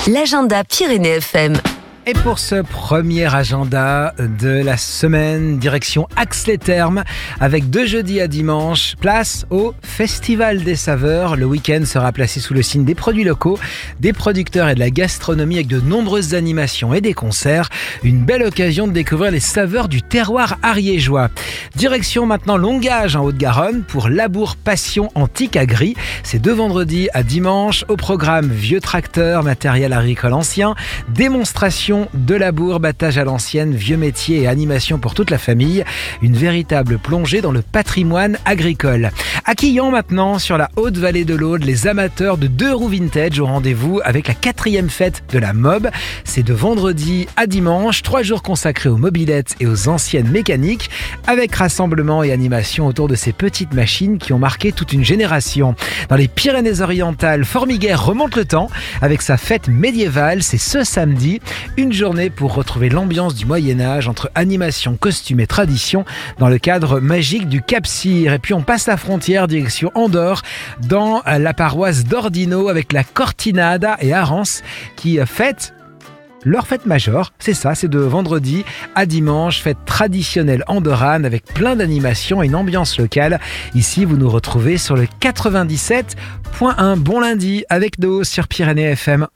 L'agenda Pyrénées FM. Et pour ce premier agenda de la semaine, direction Ax-les-Thermes, avec de jeudi à dimanche, place au Festival des Saveurs. Le week-end sera placé sous le signe des produits locaux, des producteurs et de la gastronomie avec de nombreuses animations et des concerts. Une belle occasion de découvrir les saveurs du terroir ariégeois. Direction maintenant Longage en Haute-Garonne pour Labour Passion Antique Agri. C'est de vendredi à dimanche au programme vieux tracteurs, matériel agricole ancien, démonstration de labour, battage à l'ancienne, vieux métiers et animation pour toute la famille. Une véritable plongée dans le patrimoine agricole. À Quillan maintenant, sur la haute vallée de l'Aude, les amateurs de 2 roues vintage au rendez-vous avec la 4e fête de la MOB. C'est de vendredi à dimanche, 3 jours consacrés aux mobylettes et aux anciennes mécaniques, avec rassemblement et animation autour de ces petites machines qui ont marqué toute une génération. Dans les Pyrénées-Orientales, Formiguère remonte le temps avec sa fête médiévale. C'est ce samedi. Une journée pour retrouver l'ambiance du Moyen-Âge entre animation, costume et tradition dans le cadre magique du Cap-Cyr. Et puis on passe la frontière direction Andorre dans la paroisse d'Ordino avec la Cortinada et Arance qui fêtent leur fête majeure. C'est ça, c'est de vendredi à dimanche, fête traditionnelle andorrane avec plein d'animations et une ambiance locale. Ici, vous nous retrouvez sur le 97.1. Bon lundi avec nous sur Pyrénées FM.